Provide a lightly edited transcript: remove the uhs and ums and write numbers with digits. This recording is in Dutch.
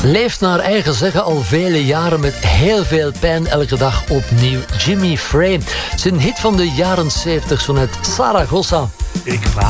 Leeft naar eigen zeggen al vele jaren met heel veel pijn elke dag opnieuw. Jimmy Frame. Zijn hit van de jaren 70, zo net Zaragoza. Ik vraag